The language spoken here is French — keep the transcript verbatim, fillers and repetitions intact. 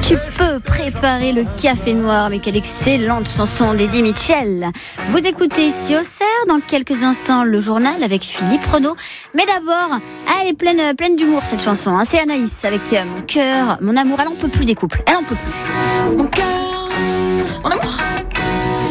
Tu peux préparer le café noir, mais quelle excellente chanson d'Eddie Mitchell. Vous écoutez ici au C E R, dans quelques instants le journal avec Philippe Renaud. Mais d'abord, elle est pleine, pleine d'humour cette chanson, hein. C'est Anaïs avec euh, Mon cœur, mon amour, elle en peut plus des couples, elle en peut plus. Mon cœur, mon amour.